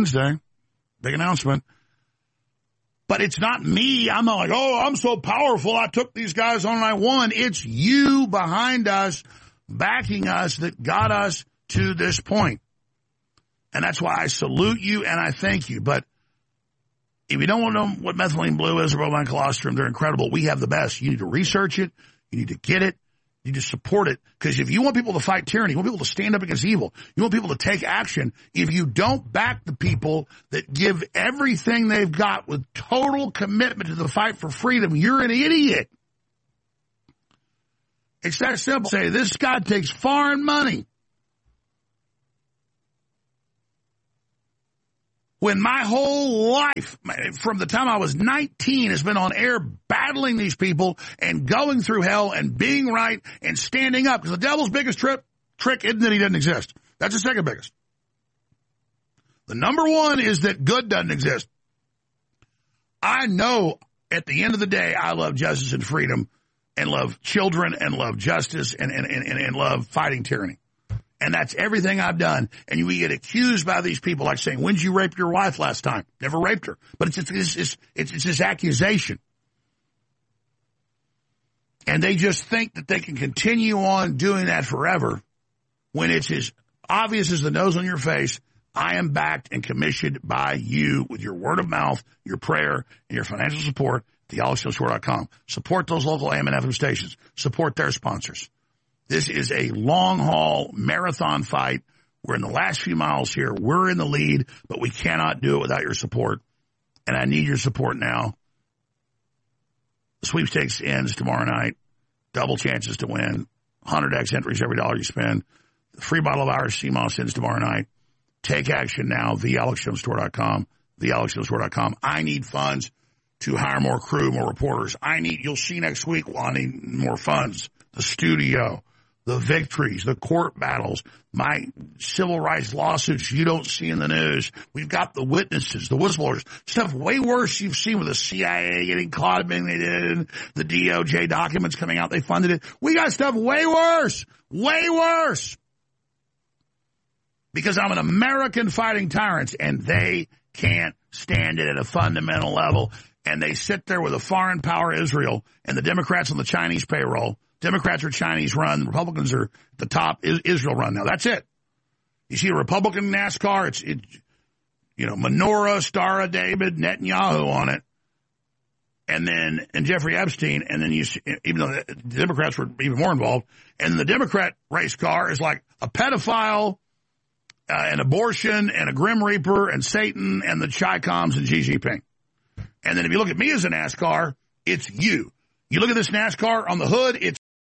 Wednesday. Big announcement. But it's not me. I'm not like, oh, I'm so powerful. I took these guys on and I won. It's you behind us, backing us, that got us to this point. And that's why I salute you and I thank you. But if you don't want to know what methylene blue is or bovine colostrum, they're incredible. We have the best. You need to research it. You need to get it. You need to support it. Because if you want people to fight tyranny, you want people to stand up against evil, you want people to take action, if you don't back the people that give everything they've got with total commitment to the fight for freedom, you're an idiot. It's that simple. Say, this guy takes foreign money. When my whole life, from the time I was 19, has been on air battling these people and going through hell and being right and standing up. Because the devil's biggest trick isn't that he doesn't exist. That's the second biggest. The number one is that good doesn't exist. I know at the end of the day, I love justice and freedom and love children and love justice and love fighting tyranny. And that's everything I've done. And we get accused by these people like saying, when did you rape your wife last time? Never raped her. But it's this accusation. And they just think that they can continue on doing that forever when it's as obvious as the nose on your face. I am backed and commissioned by you with your word of mouth, your prayer, and your financial support at thealexjoneshow.com. Support those local AM and FM stations. Support their sponsors. This is a long-haul marathon fight. We're in the last few miles here. We're in the lead, but we cannot do it without your support. And I need your support now. The sweepstakes ends tomorrow night. Double chances to win. 100x entries every dollar you spend. The free bottle of Irish Sea Moss ends tomorrow night. Take action now. TheAlexJonesStore.com. TheAlexJonesStore.com. I need funds to hire more crew, more reporters. You'll see next week, I need more funds. The studio. The victories, the court battles, my civil rights lawsuits you don't see in the news. We've got the witnesses, the whistleblowers, stuff way worse you've seen with the CIA getting caught, they did, the DOJ documents coming out, they funded it. We got stuff way worse, because I'm an American fighting tyrants, and they can't stand it at a fundamental level. And they sit there with a foreign power, Israel, and the Democrats on the Chinese payroll. Democrats are Chinese run. Republicans are at the top, Israel run. Now, that's it. You see a Republican NASCAR, it's Menorah, Stara, David, Netanyahu on it, and Jeffrey Epstein, and then you see, even though the Democrats were even more involved, and the Democrat race car is like a pedophile, an abortion, and a Grim Reaper, and Satan, and the Chi-Coms, and Xi Jinping. And then if you look at me as a NASCAR, it's you. You look at this NASCAR on the hood, it's